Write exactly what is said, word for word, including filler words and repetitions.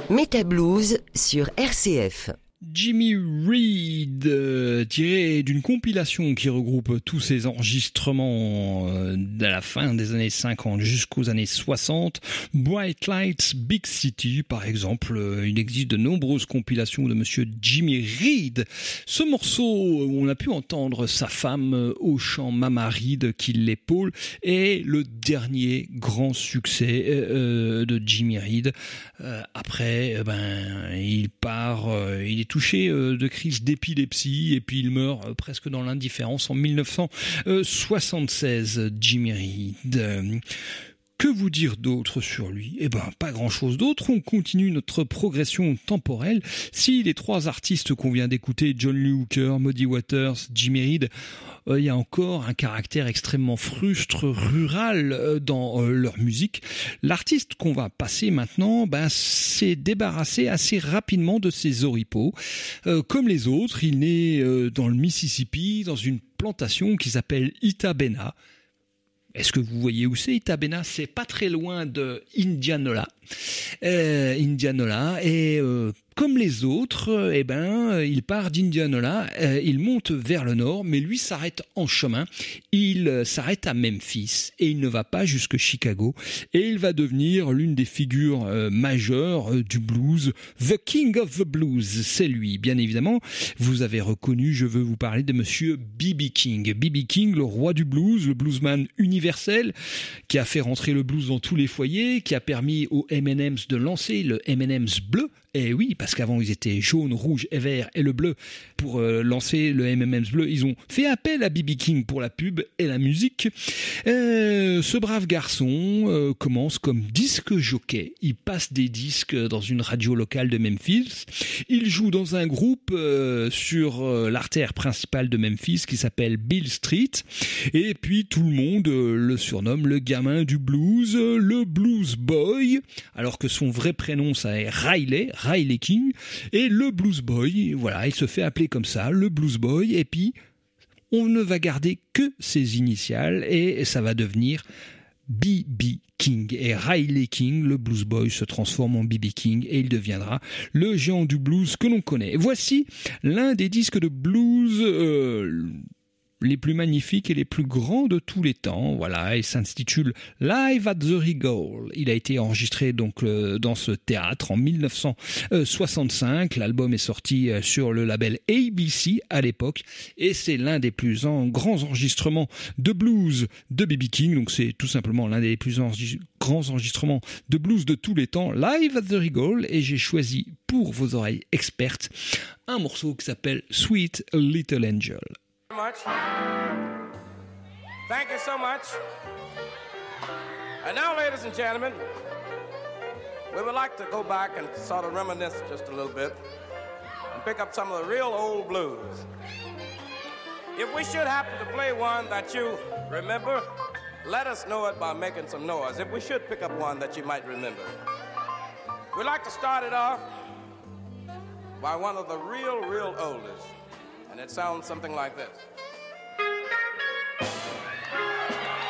Metablues sur R C F. Jimmy Reed, euh, tiré d'une compilation qui regroupe tous ses enregistrements euh, de la fin des années cinquante jusqu'aux années soixante. Bright Lights, Big City, par exemple. Euh, il existe de nombreuses compilations de monsieur Jimmy Reed. Ce morceau où on a pu entendre sa femme euh, au chant Mama Reed qui l'épaule est le dernier grand succès euh, de Jimmy Reed. Euh, après, euh, ben, il part, euh, il est touché euh, de crise d'épilepsie et puis il meurt euh, presque dans l'indifférence en dix-neuf cent soixante-seize, Jimmy Reed. Euh, Que vous dire d'autre sur lui ? Eh ben, pas grand-chose d'autre. On continue notre progression temporelle. Si les trois artistes qu'on vient d'écouter, John Lee Hooker, Muddy Waters, Jimmy Reed, euh, il y a encore un caractère extrêmement frustre, rural euh, dans euh, leur musique. L'artiste qu'on va passer maintenant, ben, s'est débarrassé assez rapidement de ses oripeaux. Euh, comme les autres, il naît euh, dans le Mississippi, dans une plantation qui s'appelle Itabena. Est-ce que vous voyez où c'est Itabena ? C'est pas très loin de Indianola. Euh, Indianola et euh, comme les autres, euh, eh ben, il part d'Indianola, euh, il monte vers le nord, mais lui s'arrête en chemin. Il euh, s'arrête à Memphis et il ne va pas jusque Chicago. Et il va devenir l'une des figures euh, majeures euh, du blues, The King of the Blues. C'est lui, bien évidemment. Vous avez reconnu, je veux vous parler de monsieur B B King. B B King, le roi du blues, le bluesman universel, qui a fait rentrer le blues dans tous les foyers, qui a permis aux M and M's de lancer le M and M's bleu. Et oui, parce qu'avant ils étaient jaune, rouge et vert et le bleu. Pour euh, lancer le M and M's bleu, ils ont fait appel à B B King pour la pub et la musique. Euh, ce brave garçon euh, commence comme disque jockey. Il passe des disques dans une radio locale de Memphis. Il joue dans un groupe euh, sur euh, l'artère principale de Memphis qui s'appelle Beale Street. Et puis tout le monde euh, le surnomme le gamin du blues, euh, le blues boy, alors que son vrai prénom ça est Riley. Riley King, et le Blues Boy, voilà, il se fait appeler comme ça, le Blues Boy, et puis on ne va garder que ses initiales, et ça va devenir B B King. Et Riley King, le Blues Boy, se transforme en B B King, et il deviendra le géant du blues que l'on connaît. Voici l'un des disques de blues euh, les plus magnifiques et les plus grands de tous les temps. Voilà, il s'intitule Live at the Regal. Il a été enregistré donc euh, dans ce théâtre en dix-neuf cent soixante-cinq. L'album est sorti euh, sur le label A B C à l'époque et c'est l'un des plus en, grands enregistrements de blues de B B King. Donc c'est tout simplement l'un des plus enregist- grands enregistrements de blues de tous les temps. Live at the Regal, et j'ai choisi pour vos oreilles expertes un morceau qui s'appelle Sweet Little Angel. Much. Thank you so much. And now, ladies and gentlemen, we would like to go back and sort of reminisce just a little bit and pick up some of the real old blues. If we should happen to play one that you remember, let us know it by making some noise. If we should pick up one that you might remember, we'd like to start it off by one of the real, real oldest. And it sounds something like this.